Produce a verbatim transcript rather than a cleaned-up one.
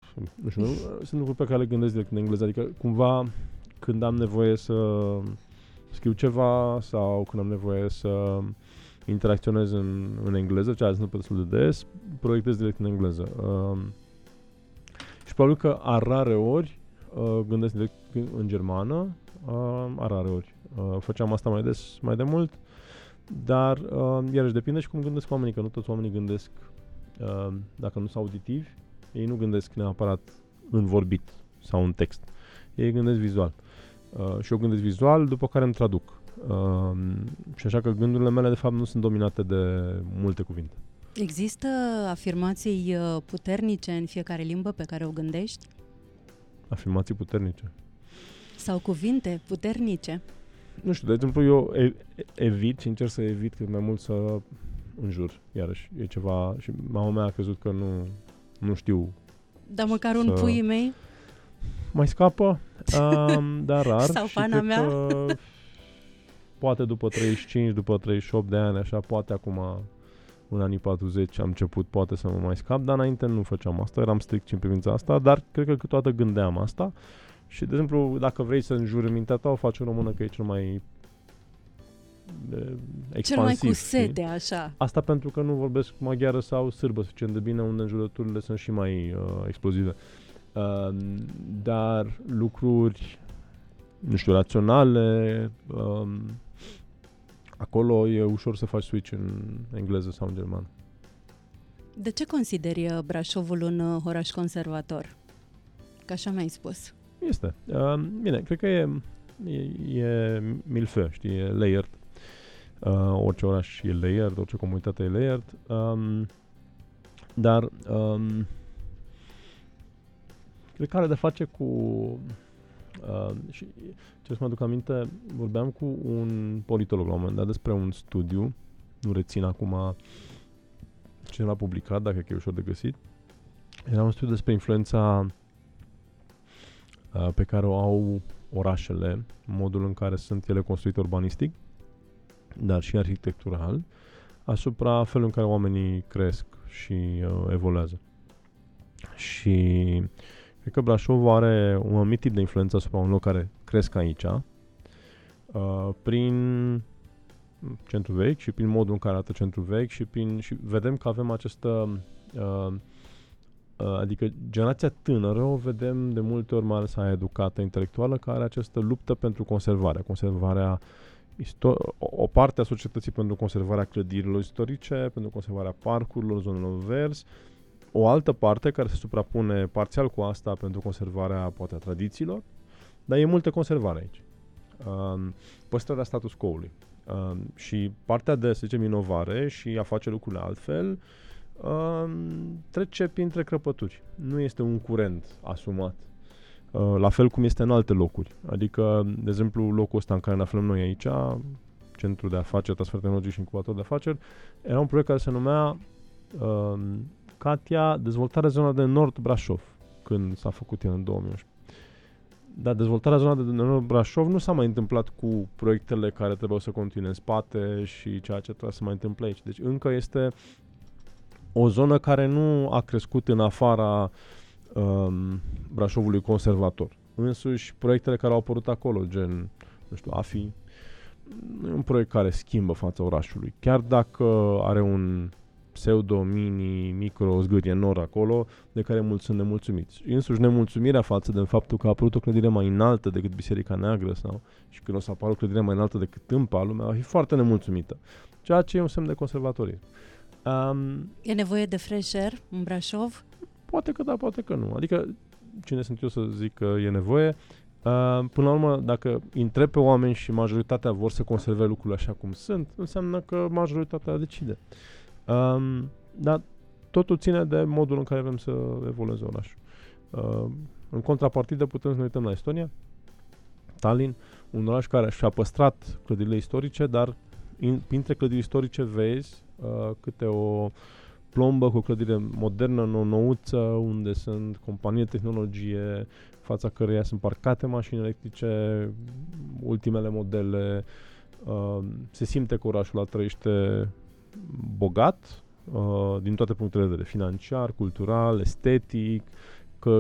nu știu, nu, sunt lucruri pe care le gândesc direct în engleză, adică cumva când am nevoie să scriu ceva sau când am nevoie să interacționez în, în engleză, ceea ce se întâmplă destul de des, proiectez direct în engleză. Uh, și probabil că a rare ori uh, gândesc direct în germană, uh, a rare ori. Uh, făceam asta mai des, mai de mult, dar uh, iarăși depinde și cum gândesc oamenii, că nu toți oamenii gândesc, uh, dacă nu sunt auditivi, ei nu gândesc neapărat în vorbit sau în text. Ei gândesc vizual. Uh, și eu gândesc vizual, după care îmi traduc. Uh, și așa că gândurile mele, de fapt, nu sunt dominate de multe cuvinte. Există afirmații puternice în fiecare limbă pe care o gândești? Afirmații puternice? Sau cuvinte puternice? Nu știu, de exemplu, eu evit și încerc să evit cât mai mult să înjur. Iarăși, e ceva... Și mama mea a crezut că nu, nu știu. Dar măcar să... un puii mei? Mai scapă, um, dar rar. Sau și pana mea? Că, poate după treizeci și cinci, după treizeci și opt de ani, așa, poate acum, în anii patruzeci, am început, poate să mă mai scap, dar înainte nu făceam asta, eram strict și în privința asta, dar cred că câteodată gândeam asta. Și, de exemplu, dacă vrei să înjuri în mintea ta, o faci în română, că e cel mai de, expansiv. Cel mai cu sete, știi? așa. Asta pentru că nu vorbesc maghiară sau sârbă suficient de bine, unde înjurăturile sunt și mai uh, explozive. Uh, dar lucruri, nu știu, raționale, um, acolo e ușor să faci switch în engleză sau în germană. De ce consideri Brașovul un uh, oraș conservator? Că așa mi-ai spus. Este. Uh, bine, cred că e, e, e milfeu, știi, e layered. Uh, orice oraș e layered, orice comunitate e layered. Um, dar um, cred că are de face cu... Uh, și ce să mă aduc aminte, vorbeam cu un politolog la un moment dat despre un studiu, nu rețin acum ce l-a publicat, dacă e ușor de găsit. Era un studiu despre influența uh, pe care o au orașele, modul în care sunt ele construite urbanistic, dar și arhitectural, asupra felului în care oamenii cresc și uh, evoluează. Și cred că Brașov are un anumit tip de influență asupra unor care cresc aici, uh, prin centru vechi și prin modul în care arată centru vechi și prin și vedem că avem această uh, uh, adică generația tânără o vedem de multe ori, mai ales aia educată, intelectuală, care are această luptă pentru conservare, conservarea istor- o parte a societății pentru conservarea clădirilor istorice, pentru conservarea parcurilor, zonelor verzi, o altă parte care se suprapune parțial cu asta pentru conservarea, poate, a tradițiilor, dar e multă conservare aici. Um, păstrarea status quo-ului. Um, și partea de, să zicem, inovare și a face lucrurile altfel um, trece printre crăpături. Nu este un curent asumat. Uh, la fel cum este în alte locuri. Adică, de exemplu, locul ăsta în care ne aflăm noi aici, Centru de Afaceri, Transfer Tehnologic și Incubator de Afaceri, era un proiect care se numea um, Katia, dezvoltarea zona de Nord Brașov, când s-a făcut el în două mii unsprezece. Dar dezvoltarea zonei de Nord Brașov nu s-a mai întâmplat cu proiectele care trebuiau să continue în spate și ceea ce trebuie să mai întâmple aici. Deci încă este o zonă care nu a crescut în afara um, Brașovului conservator. Însuși, proiectele care au apărut acolo, gen, nu știu, A F I, nu e un proiect care schimbă fața orașului. Chiar dacă are un pseudo, mini, micro, zgârie nor acolo, de care mulți sunt nemulțumiți. Însuși nemulțumirea față de faptul că a apărut o clădire mai înaltă decât Biserica Neagră sau și când o să apară o clădire mai înaltă decât Tâmpa, lumea va fi foarte nemulțumită. Ceea ce e un semn de conservatorism. Um, e nevoie de fresh air în Brașov? Poate că da, poate că nu. Adică, cine sunt eu să zic că e nevoie? Uh, până la urmă, dacă întreb pe oameni și majoritatea vor să conserve lucrurile așa cum sunt, înseamnă că majoritatea decide. Um, dar totul ține de modul în care vrem să evolueze orașul. Uh, în contrapartidă putem să ne uităm la Estonia, Tallinn, un oraș care și-a păstrat clădirile istorice, dar in, printre clădiri istorice vezi uh, câte o plombă cu o clădire modernă, nou-nouță, unde sunt companii de tehnologie, fața căreia sunt parcate mașini electrice, ultimele modele. Uh, se simte că orașul ăla trăiește bogat, uh, din toate punctele de vedere, financiar, cultural, estetic,